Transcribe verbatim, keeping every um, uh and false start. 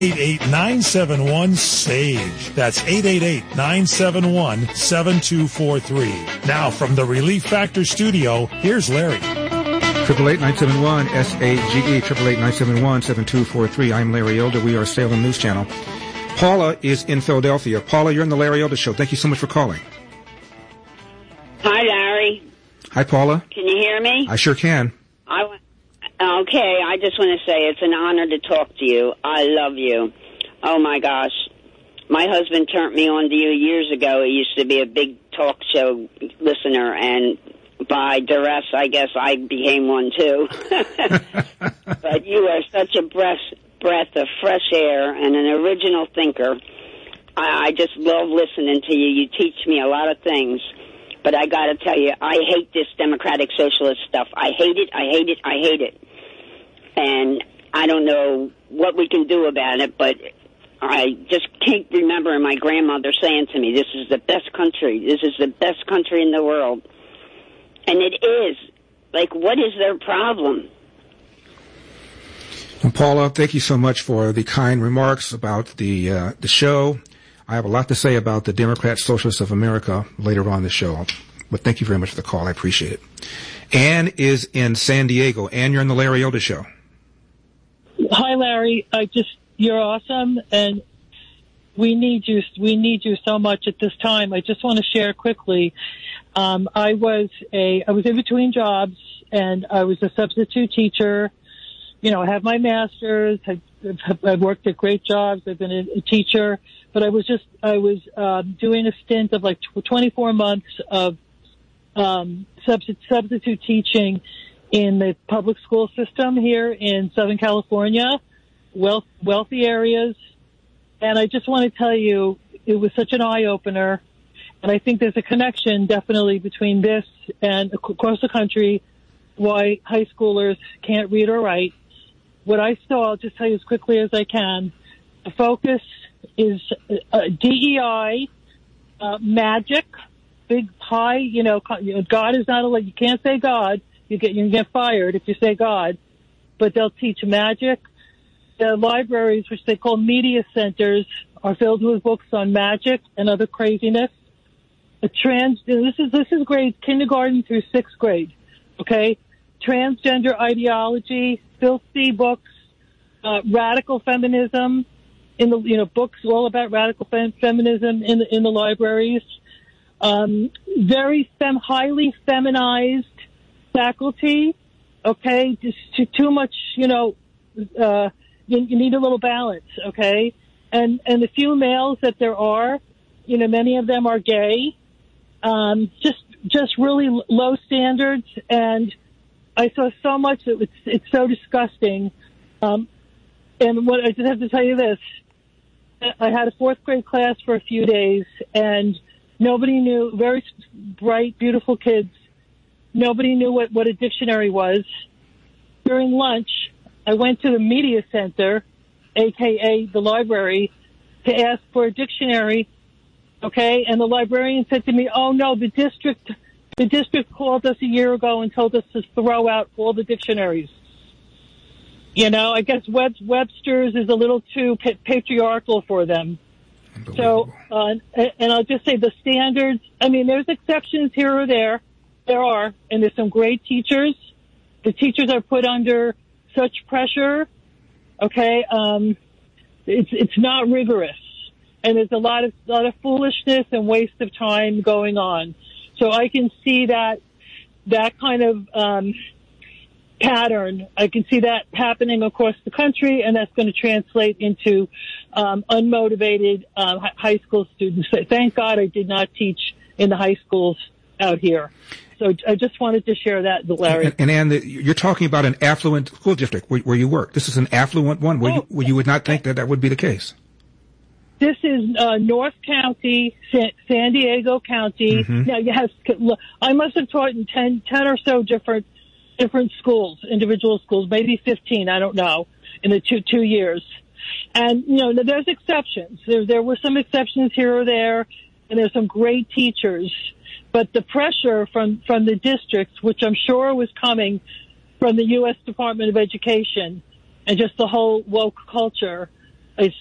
eight eight nine seven one SAGE. That's eight eight eight nine seven one seven two four three. Now from the Relief Factor studio, here's Larry. Triple eight nine seven one S A G E, triple eight nine seven one seven two four three. I'm Larry Elder. We are Salem News Channel. Paula is in Philadelphia. Paula, you're in the Larry Elder Show. Thank you so much for calling. Hi, Larry. Hi, Paula. Can you hear me? I sure can. I okay. I just want to say it's an honor to talk to you. I love you. Oh my gosh, my husband turned me on to you years ago. He used to be a big talk show listener, and by duress, I guess I became one too. But you are such a breath, breath of fresh air and an original thinker. I, I just love listening to you. You teach me a lot of things. But I got to tell you, I hate this democratic socialist stuff. I hate it, I hate it, I hate it. And I don't know what we can do about it, but I just keep remembering my grandmother saying to me, this is the best country. This is the best country in the world. And it is. Like, what is their problem? Well, Paula, thank you so much for the kind remarks about the uh, the show. I have a lot to say about the Democrat Socialists of America later on in the show. But thank you very much for the call. I appreciate it. Ann is in San Diego. Ann, you're on the Larry Elder Show. Hi, Larry. I just, you're awesome, and we need you. We need you so much at this time. I just want to share quickly. Um, I was a, I was in between jobs, and I was a substitute teacher. You know, I have my master's. I've, I've worked at great jobs. I've been a, a teacher, but I was just, I was um, doing a stint of like twenty-four months of um, substitute, substitute teaching in the public school system here in Southern California, wealth, wealthy areas. And I just want to tell you, it was such an eye-opener. And I think there's a connection definitely between this and across the country, why high schoolers can't read or write. What I saw, I'll just tell you as quickly as I can, the focus is uh, D E I, uh, magic, big high, you know, God is not a, you can't say God. You get, you can get fired if you say God. But they'll teach magic. The libraries, which they call media centers, are filled with books on magic and other craziness. A trans, this is, this is grades kindergarten through sixth grade. Okay? Transgender ideology, filthy books, uh, radical feminism in the, you know, books all about radical fem- feminism in the, in the libraries. Um, very fem, highly feminized faculty. Okay? Just too, too much, you know, uh, you, you need a little balance. Okay? And, and the few males that there are, you know, many of them are gay. Um, just, just really low standards, and I saw so much that it's, it's so disgusting. Um, and what I just have to tell you this: I had a fourth grade class for a few days, and nobody knew. Very bright, beautiful kids. Nobody knew what, what a dictionary was. During lunch, I went to the media center, aka the library, to ask for a dictionary. Okay, and the librarian said to me, "Oh no, the district, the district called us a year ago and told us to throw out all the dictionaries." You know, I guess Web- Webster's is a little too pa- patriarchal for them. So, uh, and I'll just say the standards. I mean, there's exceptions here or there. There are, and there's some great teachers. The teachers are put under such pressure. Okay, um, it's it's not rigorous. And there's a lot of lot of foolishness and waste of time going on. So I can see that that kind of um, pattern. I can see that happening across the country, and that's going to translate into um, unmotivated uh, high school students. Thank God I did not teach in the high schools out here. So I just wanted to share that, Larry. And, and Ann, the, you're talking about an affluent school district where, where you work. This is an affluent one where, oh, you, where you would not think that that would be the case. This is uh, North County, San, San Diego County. Mm-hmm. Now, you have, I must have taught in ten, ten or so different different schools, individual schools, maybe fifteen, I don't know, in the two two years. And, you know, there's exceptions. There, there were some exceptions here or there, and there's some great teachers. But the pressure from, from the districts, which I'm sure was coming from the U S Department of Education and just the whole woke culture,